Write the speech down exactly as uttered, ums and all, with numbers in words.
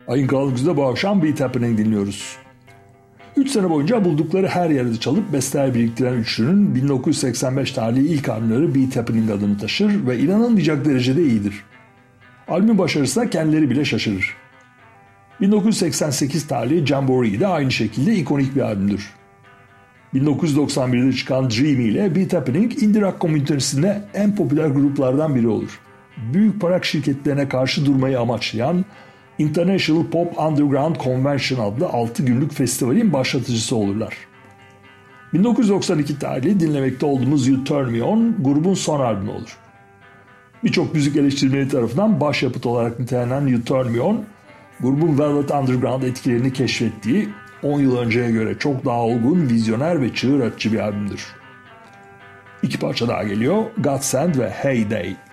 Ayın Karanlık'ta bu akşam Beat Happening dinliyoruz. üç sene boyunca buldukları her yerde çalıp besteler biriktiren üçlünün bin dokuz yüz seksen beş tarihli ilk albümleri Beat Happening adını taşır ve inanılmayacak derecede iyidir. Albüm başarısına kendileri bile şaşırır. bin dokuz yüz seksen sekiz tarihli Jamboree de aynı şekilde ikonik bir albümdür. bin dokuz yüz doksan birde çıkan Dreamy ile Beat Happening indie rock komünitesinde en popüler gruplardan biri olur. Büyük para şirketlerine karşı durmayı amaçlayan International Pop Underground Convention adlı altı günlük festivalin başlatıcısı olurlar. bin dokuz yüz doksan iki tarihli dinlemekte olduğumuz You Turn Me On grubun son albümü olur. Birçok müzik eleştirmeni tarafından başyapıt olarak nitelenen You Turn Me On, grubun Velvet Underground etkilerini keşfettiği, on yıl önceye göre çok daha olgun, vizyoner ve çığır açıcı bir albümdür. İki parça daha geliyor, Godsend ve Hey Day.